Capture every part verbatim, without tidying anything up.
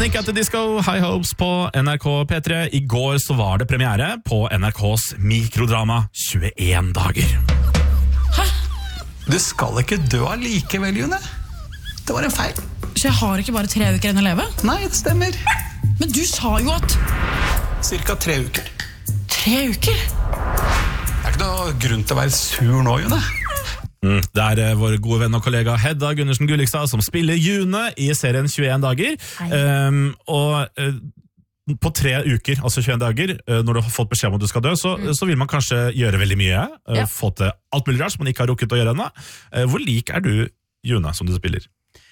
Panic at the Disco, High Hopes på N R K P tre. I går så var det premiere på N R K's mikrodrama tjueen dager. Hæ? Du skal ikke dø allikevel, June. Det var en feil. Så jeg har ikke bare tre uker igjen å leve? Nei, det stemmer. Men du sa jo at... Cirka tre uker. Tre uker? Det er ikke noe grunn til å være sur nå, June. Mm, det er uh, vår gode venn og kollega Hedda Gundersen Gullikstad som spiller June i serien tjueen dager. Um, og uh, på tre uker, altså tjueen dager, uh, når du har fått beskjed om at du skal dø, så, mm. så vil man kanskje gjøre veldig mye. Uh, ja. Få til alt mulig rart som man ikke har rukket å gjøre ennå. Uh, hvor lik er du June som du spiller?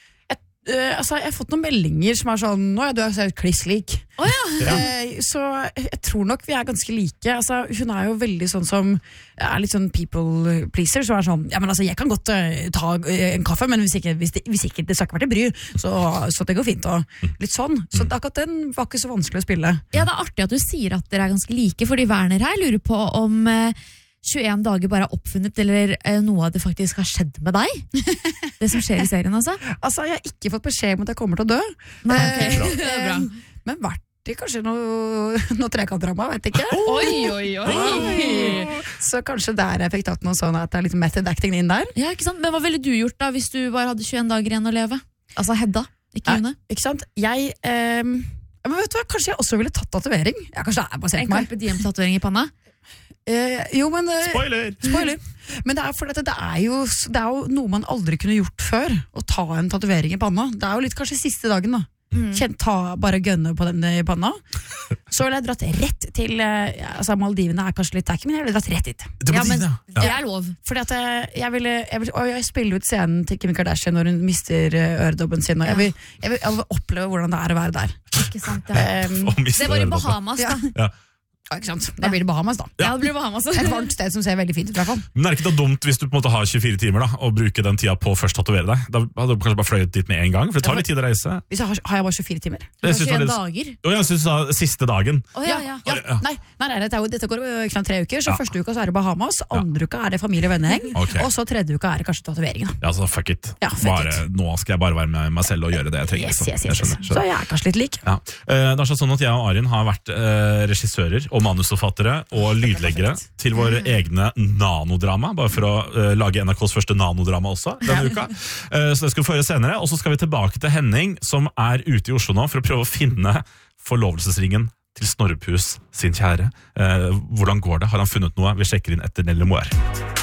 Uh, altså, jeg har fått noen meldinger som er sånn, nå er du er kliss lik. Oh, ja. Ja. Uh, så jeg tror nok vi er ganske like. Altså, hun er jo veldig sånn som er litt sånn people pleaser, så er sånn, ja, men altså, jeg kan godt uh, ta uh, en kaffe, men hvis ikke, hvis det, hvis ikke det skal ikke være til bry, så, så det går fint, og litt sånn. Så akkurat den var ikke så vanskelig å spille. Ja, det er artig at du sier at dere er ganske like, fordi Werner her lurer på om uh, tjueen dager bare er oppfunnet, eller uh, noe av det faktisk har skjedd med deg. Det som skjer i serien, altså. Altså, jeg har ikke fått beskjed om at jeg kommer til å dø. Nei, okay. uh, det er bra. Men vært det kanskje noe, noe trekantdrama, vet ikke. Oi, oi, oi. Oi. Så kanskje der jeg fikk tatt noe sånn at det er litt method acting inn der. Ja, ikke sant? Men hva ville du gjort da, hvis du bare hadde tjueen dager igjen å leve? Altså Hedda, ikke June. Ikke sant? Jeg... Um, men vet du hva, kanskje jeg også ville tatt tatovering. Ja, kanskje det er basert en på meg. Carpe Diem-tatovering i panna? Uh, jo, men uh, Spoiler! Spoiler. Men det er, for dette, det, er jo, det er jo noe man aldri kunne gjort før, å ta en tatovering i panna. Det er jo litt kanskje siste dagen da. Mm. Kjent, ta bare gønne på den i panna. Så ville jeg dratt rett til uh, altså Maldivene er kanskje litt tacky, men jeg ville dratt rett dit. Ja, men det er lov. Fordi at jeg, jeg, ville, jeg, vil, og jeg spiller ut scenen til Kim Kardashian når hun mister øredobben sin, og jeg vil, jeg, vil, jeg vil oppleve hvordan det er å være der. Ikke sant, ja. um, Det var i Bahamas da. Ja. Ja, ikke sant? Da blir det Bahamas da. Ja, det blir Bahamas. Et varmt sted som ser veldig fint ut i hvert fall. Men det er ikke noe dumt hvis du på en måte har tjuefire timer da, og bruker den tida på å først tatovere deg. Da hadde du kanskje bare fløyet dit med en gang, for det tar litt tid å reise. Hvis jeg har, har jeg bare tjuefire timer. Det er tjueen dager. Jo, jeg synes du sa siste dagen. Oh, ja, ja. Ja, ja. Nei, nei, nei, dette, er, dette går ikke sant, tre uker, så ja. Første uka så er det Bahamas, andre ja. Uka er det familie og venneheng, okay. Og så tredje uka er det kanskje tatoveringen. Ja, så fuck it. Ja, fuck bare, it. Nå skal jeg bare være med meg selv og gjøre det jeg trenger. Yes, yes, yes, yes. Jeg så jeg er kanskje litt lik. Ja. Uh, det er sånn at jeg og Arin har vært uh, regissører og manusforfattere og lydleggere til våre egne nanodrama, bare for å uh, lage N R K's første nanodrama også denne uka. Uh, så det skal vi få høre senere, og så skal vi tilbake til Henning, som er ute i Oslo nå for å prøve å finne forlovelsesringen til Snorre Pus sin kjære. Uh, hvordan går det? Har han funnet noe? Vi sjekker inn etter Nelly Moer.